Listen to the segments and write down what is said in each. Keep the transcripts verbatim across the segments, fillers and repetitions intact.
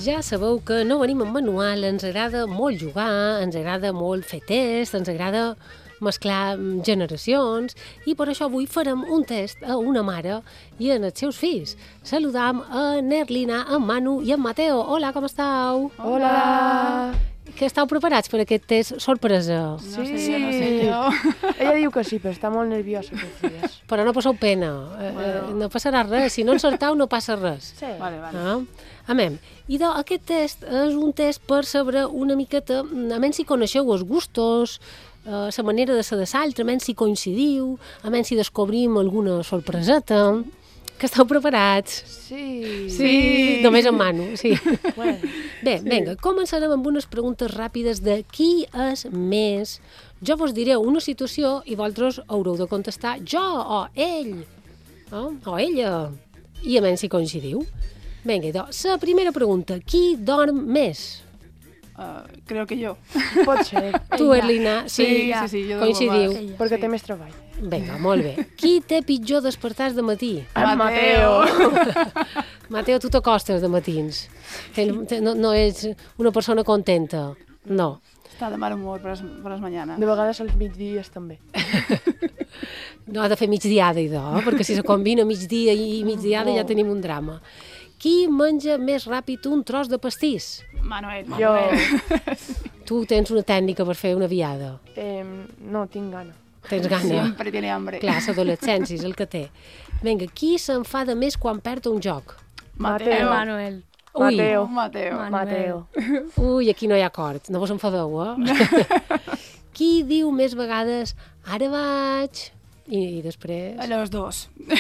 Ja sabeu que no venim en manual, ens agrada molt jugar, ens agrada molt fer test, ens agrada mesclar generacions i per això avui farem un test a una mare i en els seus fills. Saludam a Nerlina, a Manu i a Mateo. Hola, com esteu? Hola! Que esteu preparats per aquest test sorpresa? Sí, No sé jo, no sé jo. Ella diu que sí, però està molt nerviosa aquests dies. Però no passeu pena, eh, Bueno. no passarà res, si no encertau no passa res. Sí. Vale, vale. Ah? Amem. I de, aquest test és un test per saber una miqueta, a menys si coneixeu els gustos, eh, la manera de ser de l'altre, a menys si coincidiu, a menys si descobrim alguna sorpreseta. Que esteu preparats? Sí. Sí. Només en Manu, sí. Bueno, Bé, vinga, començarem amb unes preguntes ràpides de qui és més. Jo vos diré una situació i vosaltres haureu de contestar jo o ell oh, o ella. I a menys si coincidiu. Vinga, doncs, la primera pregunta. Qui dorm més? Uh, creo que yo. pot ser, Tu, Ella. Erlina, sí, Sí, sí, sí, jo dormo coincidiu. Ella. perquè Sí. té més treball. Vinga, molt bé. Qui té pitjor despertars de matí? En Mateo. Mateo, tu t'acostes de matins. Ten- ten- No, no ets una persona contenta. No. Está de mal humor por las, por las mañanas. De vegades als migdies també. No ha de fer migdiada, idò, eh? Perquè si se combina migdia i migdiada ja tenim un drama. Qui menja més ràpid un tros de pastís? Manuel. Jo, Manuel. Tu tens una tècnica per fer una viada. eh, no, tinc gana. Tens gana. Siempre tiene hambre. Clar, l'adolescència és el que té. Vinga, qui s'enfada més quan perd un joc? Mateo. Manuel. Ui, Mateo. Mateo. Manuel. Mateo. ui, aquí no hi ha acord. No vos enfadeu, eh? Qui diu més vegades, ara vaig... I, i després... Los dos.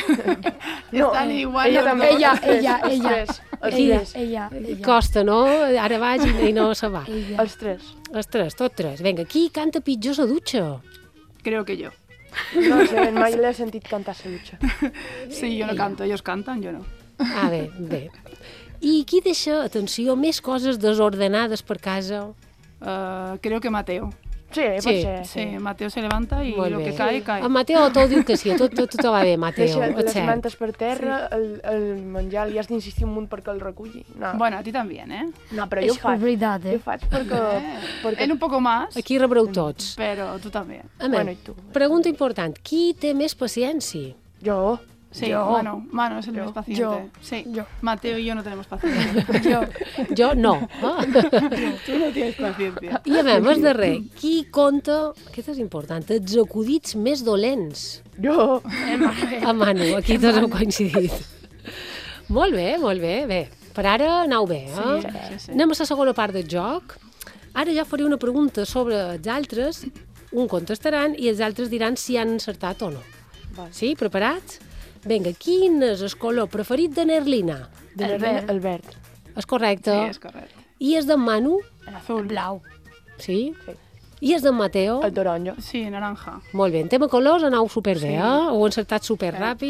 No, Están igual ella los també. dos. Ella, Els tres, ella, els ella. tres, els Aquí. tres. Ella, ella. Costa, no? Ara vaig i, i no se va. Ella. Els tres. Els tres, tots tres. Vinga, qui canta pitjor a dutxa? Creo que yo. No sé, mai l'he sentit cantar a la dutxa. Sí, yo no canto. Ellos cantan, yo no. Ah, bé, bé. I qui deixa, atenció, més coses desordenades per casa? Uh, creo que Mateo. Sí, pot Sí, ser. Sí, Mateo se levanta y Molt lo bé. que cae, cae. En Mateo tot diu que sí, tot, tot, tot va bé, Mateo, Deixa és les cert. mantes per terra, el, el menjar li has d'insistir un munt perquè el reculli. No, Bueno, a ti también, ¿eh? no però jo ho És faig. veritat, Jo eh? ho faig perquè... perquè... Él un poco más, Aquí rebreu tots. pero tú también. Amén. Bueno, i tu? Pregunta important, qui té més paciència? Jo. Sí, Yo. Manu. Manu es el más paciente. Yo. Sí. Yo. Mateo y yo no tenemos paciencia. Jo. Jo no. Ah. Tú no tienes paciencia. I a veure, el darrer, qui conta, aquest és important, els acudits més dolents? Jo. A Manu, aquí tots hem coincidit. Molt bé, molt bé, bé. Per ara anau bé, eh? Sí, sí, sí. Anem a la segona part del joc. Ara jo faré una pregunta sobre els altres, un contestaran i els altres diran si han encertat o no. Vale. Sí, preparats? Vinga, quin és el color preferit de Nerlina? De El Nerlina, verd. el verd. És correcte. Sí, es correcto. I és d'en Manu? El azul. Blau. Sí. Sí. I és d'en Mateo? El taronja. Sí, naranja. Molt bé, en tema colors anau superbé, Sí. eh? Ho he encertat superràpid.